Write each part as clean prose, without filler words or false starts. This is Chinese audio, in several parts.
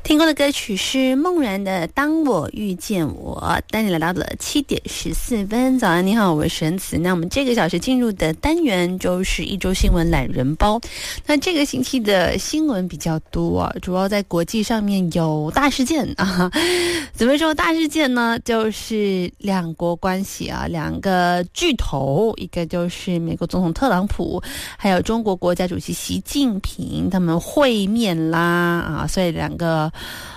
听过的歌曲是梦然的《当我遇见我》，带你来到了7:14。早安，你好，我是沈慈。那我们这个小时进入的单元就是一周新闻懒人包。那这个星期的新闻比较多啊，主要在国际上面有大事件啊。怎么说大事件呢？就是两国关系啊，两个巨头，一个就是美国总统特朗普，还有中国国家主席习近平，他们会面啦啊，所以两个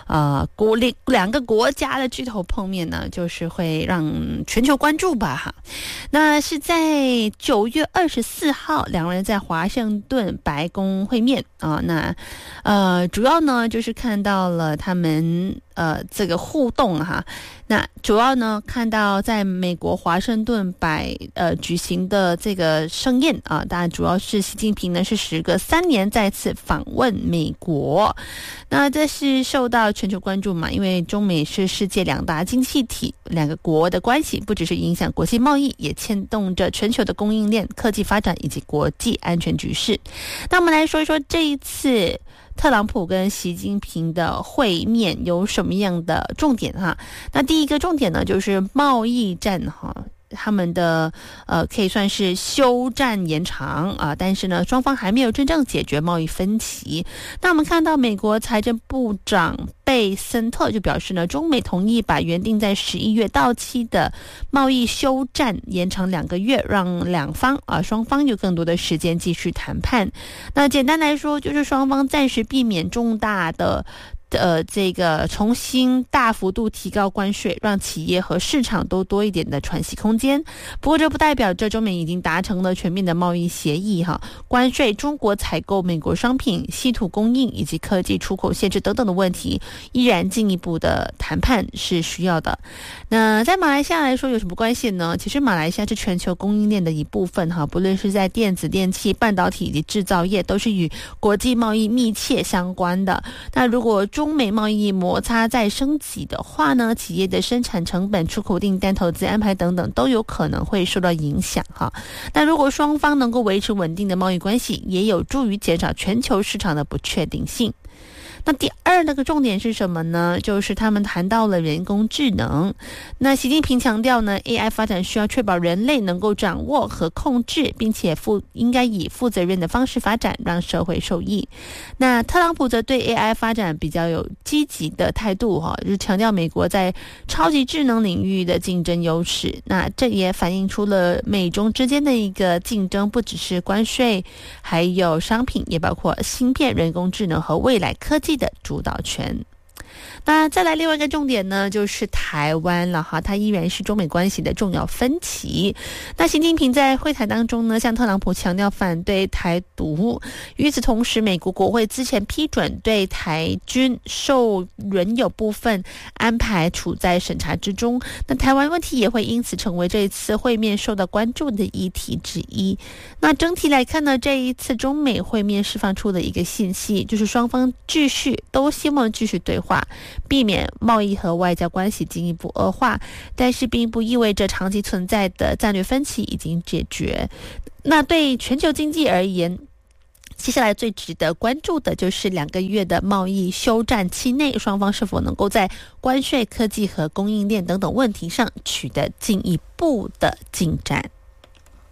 国家的巨头碰面呢，就是会让全球关注吧哈。那是在9月24号，两人在华盛顿白宫会面啊。那主要呢就是看到了他们这个互动哈。那主要呢看到在美国华盛顿举行的这个盛宴啊，当然主要是习近平呢是时隔3年再次访问美国。那这是受到全球关注嘛，因为中美是世界2大经济体，两个国的关系不只是影响国际贸易，也牵动着全球的供应链、科技发展以及国际安全局势。那我们来说一说这一次特朗普跟习近平的会面有什么样的重点哈？那第一个重点呢，就是贸易战哈。他们的可以算是休战延长啊，但是呢，双方还没有真正解决贸易分歧。那我们看到美国财政部长贝森特就表示呢，中美同意把原定在11月到期的贸易休战延长2个月，让双方有更多的时间继续谈判。那简单来说，就是双方暂时避免重大的这个重新大幅度提高关税，让企业和市场都多一点的喘息空间。不过这不代表着中美已经达成了全面的贸易协议哈。关税、中国采购美国商品、稀土供应以及科技出口限制等等的问题，依然进一步的谈判是需要的。那在马来西亚来说有什么关系呢？其实马来西亚是全球供应链的一部分哈，不论是在电子、电器、半导体以及制造业，都是与国际贸易密切相关的。那如果中美贸易摩擦再升级的话呢，企业的生产成本、出口订单、投资安排等等都有可能会受到影响哈。那如果双方能够维持稳定的贸易关系，也有助于减少全球市场的不确定性。那第二个重点是什么呢？就是他们谈到了人工智能。那习近平强调呢 ，AI 发展需要确保人类能够掌握和控制，并且应该以负责任的方式发展，让社会受益。那特朗普则对 AI 发展比较有积极的态度哈，就是强调美国在超级智能领域的竞争优势。那这也反映出了美中之间的一个竞争，不只是关税，还有商品，也包括芯片、人工智能和未来科技的主导权。那再来另外一个重点呢，就是台湾了哈，它依然是中美关系的重要分歧。那习近平在会谈当中呢，向特朗普强调反对台独。与此同时，美国国会之前批准对台军受仍有部分安排处在审查之中。那台湾问题也会因此成为这一次会面受到关注的议题之一。那整体来看呢，这一次中美会面释放出的一个信息，就是双方都希望继续对话，避免贸易和外交关系进一步恶化，但是并不意味着长期存在的战略分歧已经解决。那对全球经济而言，接下来最值得关注的就是2个月的贸易休战期内，双方是否能够在关税、科技和供应链等等问题上取得进一步的进展。